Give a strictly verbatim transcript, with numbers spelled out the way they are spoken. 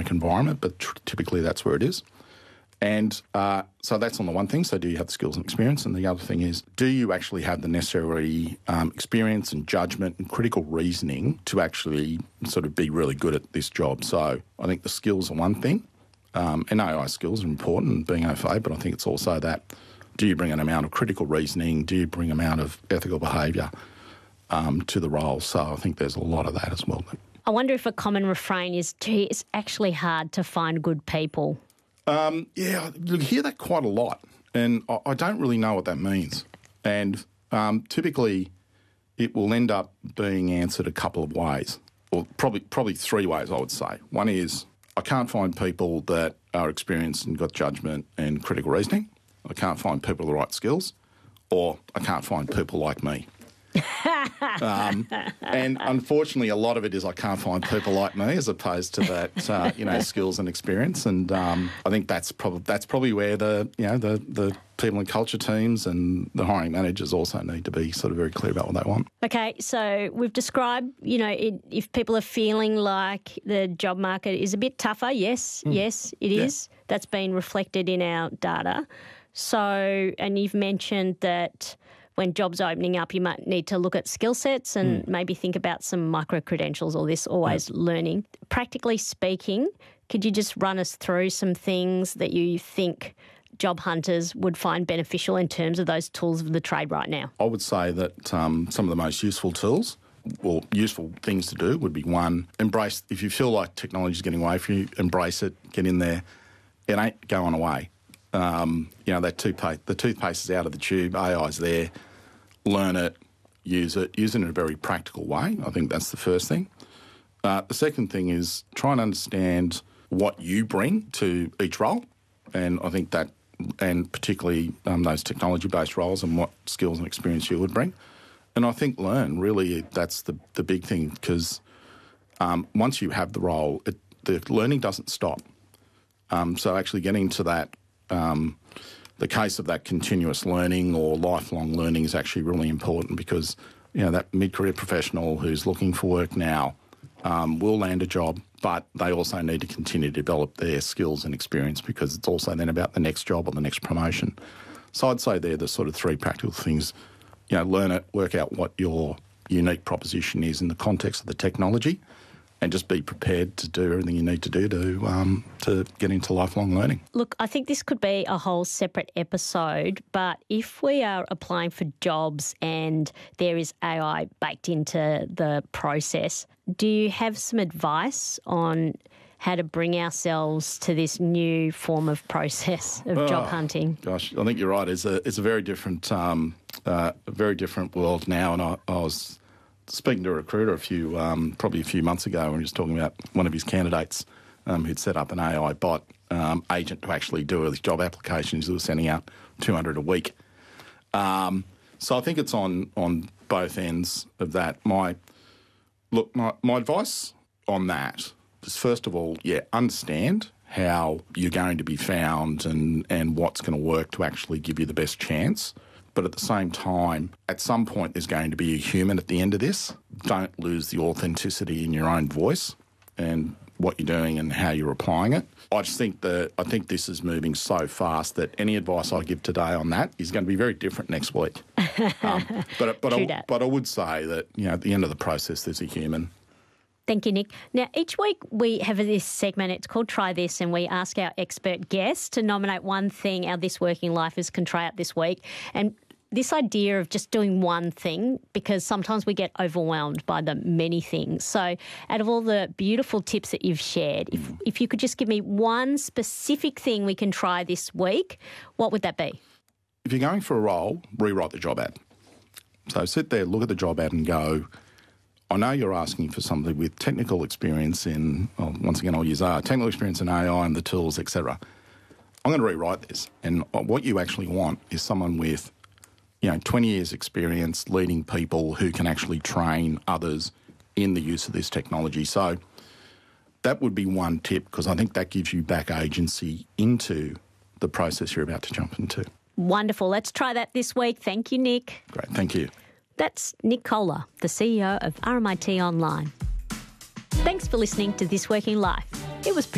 work environment, but tr- typically that's where it is. And uh, so that's on the one thing. So do you have the skills and experience? And the other thing is, do you actually have the necessary um, experience and judgment and critical reasoning to actually sort of be really good at this job? So I think the skills are one thing, um, and A I skills are important, and being O F A, but I think it's also that, do you bring an amount of critical reasoning? Do you bring an amount of ethical behaviour um, to the role? So I think there's a lot of that as well. I wonder if a common refrain is, gee, it's actually hard to find good people. Um, yeah, you hear that quite a lot, and I, I don't really know what that means. And um, typically it will end up being answered a couple of ways, or probably probably three ways, I would say. One is, I can't find people that are experienced and got judgment and critical reasoning. I can't find people with the right skills, or I can't find people like me. um, and unfortunately, a lot of it is I can't find people like me, as opposed to that, uh, you know, skills and experience. And um, I think that's probably that's probably where the you know the the people and culture teams and the hiring managers also need to be sort of very clear about what they want. Okay, so we've described, you know, it, if people are feeling like the job market is a bit tougher, yes, mm. yes, it yeah. is. That's been reflected in our data. So, and you've mentioned that when jobs are opening up, you might need to look at skill sets and mm. maybe think about some micro-credentials or this always yeah. learning. Practically speaking, could you just run us through some things that you think job hunters would find beneficial in terms of those tools of the trade right now? I would say that um, some of the most useful tools or useful things to do would be, one, embrace, if you feel like technology is getting away from you, embrace it, get in there. It ain't going away. Um, you know, that toothpaste, the toothpaste is out of the tube, A I's there. Learn it, use it, use it in a very practical way. I think that's the first thing. Uh, the second thing is try and understand what you bring to each role, and I think that, and particularly um, those technology-based roles and what skills and experience you would bring. And I think learn, really, that's the, the big thing, because um, once you have the role, it, the learning doesn't stop. Um, so actually getting to that, um, the case of that continuous learning or lifelong learning is actually really important, because, you know, that mid-career professional who's looking for work now um, will land a job, but they also need to continue to develop their skills and experience, because it's also then about the next job or the next promotion. So I'd say they're the sort of three practical things. You know, learn it, work out what your unique proposition is in the context of the technology, and just be prepared to do everything you need to do to um, to get into lifelong learning. Look, I think this could be a whole separate episode, but if we are applying for jobs and there is A I baked into the process, do you have some advice on how to bring ourselves to this new form of process of oh, job hunting? Gosh, I think you're right. It's a it's a very different um, uh, a very different world now, and I, I was speaking to a recruiter a few, um, probably a few months ago, when he was talking about one of his candidates um, who'd set up an A I bot um, agent to actually do his job applications. He was sending out two hundred a week. Um, so I think it's on on both ends of that. My look, my, my advice on that is, first of all, yeah, understand how you're going to be found and, and what's going to work to actually give you the best chance. But at the same time, at some point there's going to be a human at the end of this. Don't lose the authenticity in your own voice and what you're doing and how you're applying it. I just think that I think this is moving so fast that any advice I give today on that is going to be very different next week. um, but but I, but I would say that, you know, at the end of the process there's a human. Thank you, Nick. Now, each week we have this segment, it's called Try This, and we ask our expert guests to nominate one thing our This Working Lifers can try out this week. And this idea of just doing one thing, because sometimes we get overwhelmed by the many things. So out of all the beautiful tips that you've shared, if, if you could just give me one specific thing we can try this week, what would that be? If you're going for a role, rewrite the job ad. So sit there, look at the job ad and go, I know you're asking for somebody with technical experience in, well, once again I'll use A I, technical experience in A I and the tools, et cetera. I'm going to rewrite this. And what you actually want is someone with, you know, twenty years experience leading people who can actually train others in the use of this technology. So that would be one tip, because I think that gives you back agency into the process you're about to jump into. Wonderful. Let's try that this week. Thank you, Nick. Great. Thank you. That's Nick Kohler, the C E O of R M I T Online. Thanks for listening to This Working Life. It was